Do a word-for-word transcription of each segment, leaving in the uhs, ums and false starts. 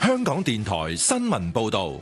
香港電台新聞報道。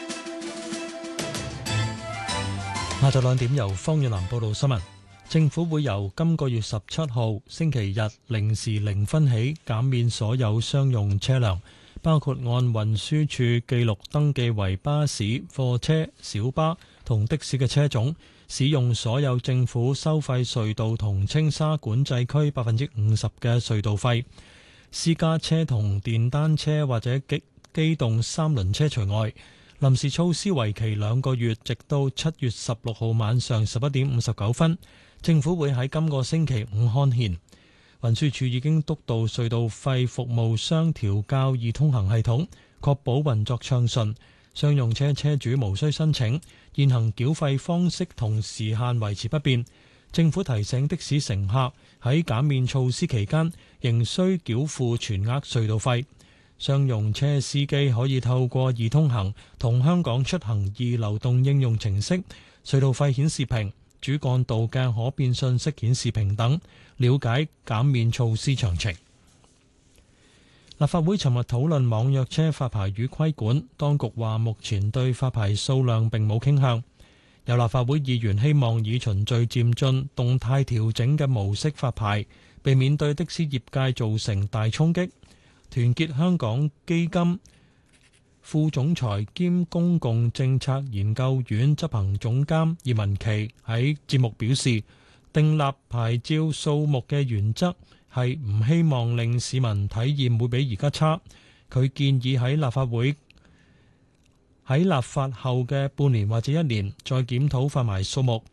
下晝兩點由方遠南報道新聞。政府會由今個月十七號星期日零時零分起減免所有商用車輛，包括按運輸署記錄登記為巴士、貨車、小巴同的士嘅車種，使用所有政府收費隧道同青沙管制區百分之五十嘅隧道費。私家車同電單車或者機機動三輪車除外。臨時措施為期兩個月，直到七月十六號晚上十一點五十九分。政府會喺今個星期五刊憲。運輸署已經督導隧道費服務商調校易通行系統，確保運作暢順。商用車車主無需申請，現行繳費方式同時限維持不變。政府提醒的士乘客喺減免措施期間仍需繳付全額隧道費。商用車司機可以透過易通行同香港出行易流動應用程式、隧道費顯示屏、主幹道嘅可變信息顯示屏等，了解減免措施詳情。立法會尋日討論網約車發牌與規管，當局話目前對發牌數量並冇傾向。有立法會議員希望以循序漸進、動態調整嘅模式發牌，避免對的士業界造成大衝擊。團結香港基金副總裁兼公共政策研究院執行總監葉文琪喺節目表示，訂立牌照數目嘅原則係唔希望令市民體驗會比而家差。佢建議喺立法會喺立法後嘅半年或者一年再檢討發牌數目，